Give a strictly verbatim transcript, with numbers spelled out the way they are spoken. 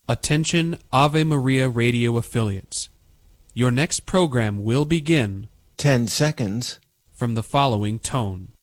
Attention Ave Maria radio affiliates. Your next program will begin Ten seconds. from the following tone.